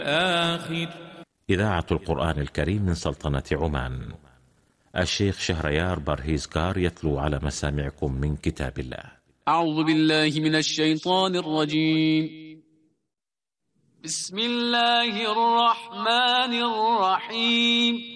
آخر. إذاعة القرآن الكريم من سلطنة عمان. الشيخ شهريار برهيزكار يتلو على مسامعكم من كتاب الله. أعوذ بالله من الشيطان الرجيم. بسم الله الرحمن الرحيم.